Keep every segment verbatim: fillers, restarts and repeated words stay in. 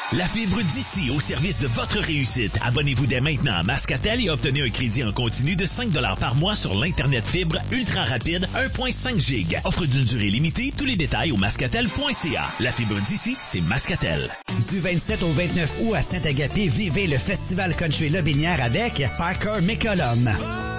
La fibre d'ici au service de votre réussite. Abonnez-vous dès maintenant à Mascatel et obtenez un crédit en continu de cinq dollars par mois sur l'Internet fibre ultra rapide un virgule cinq giga. Offre d'une durée limitée. Tous les détails au mascatel point c a. La fibre d'ici, c'est Mascatel. Du vingt-sept au vingt-neuf août à Saint-Agathé, vivez le Festival Country Lobinière avec Parker McCollum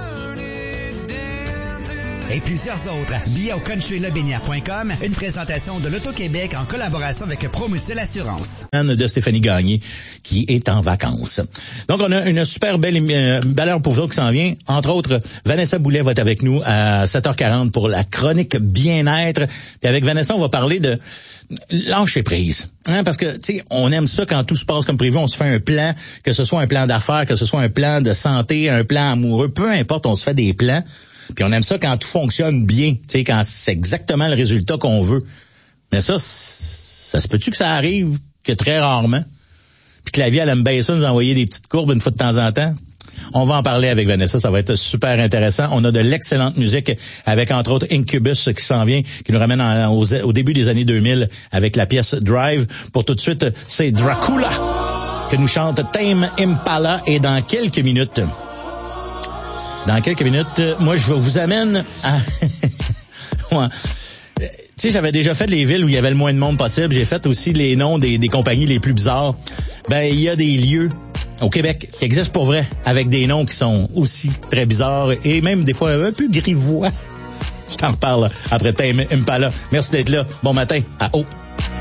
et plusieurs autres. Billets au country lobinière point com, une présentation de l'Auto-Québec en collaboration avec Promutuelle Assurance. De Stéphanie Gagné, qui est en vacances. Donc, on a une super belle, euh, belle heure pour vous qui s'en vient. Entre autres, Vanessa Boulet va être avec nous à sept heures quarante pour la chronique bien-être. Puis avec Vanessa, on va parler de lâcher prise. Hein, parce que, tu sais, on aime ça quand tout se passe comme prévu. On se fait un plan, que ce soit un plan d'affaires, que ce soit un plan de santé, un plan amoureux, peu importe, on se fait des plans. Puis on aime ça quand tout fonctionne bien, tu sais, quand c'est exactement le résultat qu'on veut. Mais ça, ça se peut-tu que ça arrive que très rarement? Puis que la vie, elle aime bien ça, nous envoyer des petites courbes une fois de temps en temps? On va en parler avec Vanessa, ça va être super intéressant. On a de l'excellente musique avec, entre autres, Incubus qui s'en vient, qui nous ramène en, au, au début des années deux mille avec la pièce Drive. Pour tout de suite, c'est Dracula que nous chante Tame Impala, et dans quelques minutes... Dans quelques minutes, moi, je vous amène à... ouais. Tu sais, j'avais déjà fait les villes où il y avait le moins de monde possible. J'ai fait aussi les noms des, des compagnies les plus bizarres. Ben, il y a des lieux au Québec qui existent pour vrai, avec des noms qui sont aussi très bizarres et même des fois un peu grivois. Je t'en reparle après Tame Impala. Merci d'être là. Bon matin à haut.